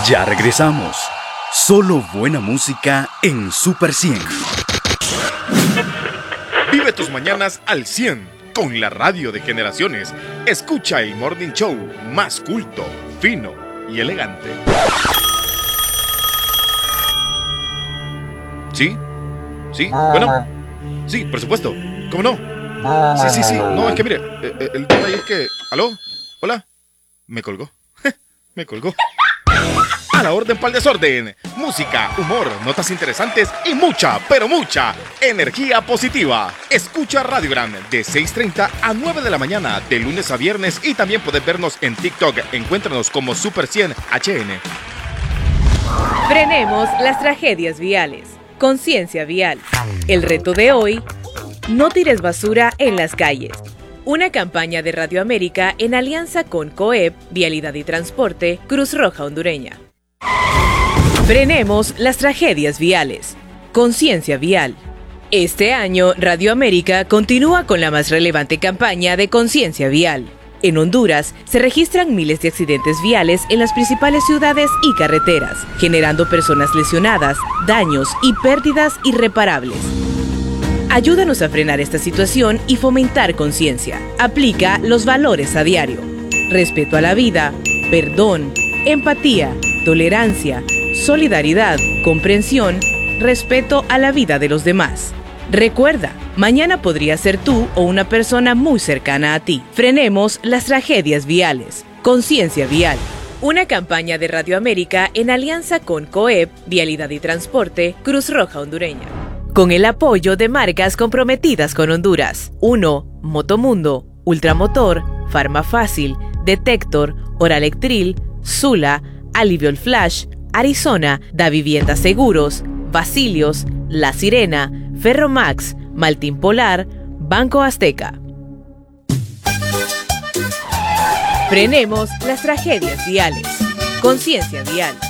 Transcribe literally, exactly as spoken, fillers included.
Ya regresamos. Solo buena música en Super cien. Vive tus mañanas al cien con la radio de generaciones. Escucha el Morning Show más culto, fino y elegante. ¿Sí? ¿Sí? Bueno. Sí, por supuesto. ¿Cómo no? Sí, sí, sí. No, es que mire, el, el detalle es que... ¿Aló? ¿Hola? Me colgó. Me colgó. A la orden para el desorden. Música, humor, notas interesantes y mucha, pero mucha energía positiva. Escucha Radiogram de seis treinta a nueve de la mañana de lunes a viernes y también puedes vernos en TikTok. Encuéntranos como Super cien H N. Frenemos las tragedias viales. Conciencia vial. El reto de hoy: no tires basura en las calles. Una campaña de Radio América en alianza con COEP, Vialidad y Transporte, Cruz Roja Hondureña. Frenemos las tragedias viales. Conciencia vial. Este año, Radio América continúa con la más relevante campaña de conciencia vial. En Honduras, se registran miles de accidentes viales en las principales ciudades y carreteras, generando personas lesionadas, daños y pérdidas irreparables. Ayúdanos a frenar esta situación y fomentar conciencia. Aplica los valores a diario: respeto a la vida, perdón, empatía, tolerancia, solidaridad, comprensión, respeto a la vida de los demás. Recuerda, mañana podría ser tú o una persona muy cercana a ti. Frenemos las tragedias viales. Conciencia vial. Una campaña de Radio América en alianza con COEP, Vialidad y Transporte, Cruz Roja Hondureña. Con el apoyo de marcas comprometidas con Honduras. uno. Motomundo, Ultramotor, Farmafácil, Detector, Oralectril, Sula, Aliviol Flash, Arizona, Da Vivienda Seguros, Basilios, La Sirena, Ferromax, Maltín Polar, Banco Azteca. Frenemos las tragedias viales. Conciencia vial.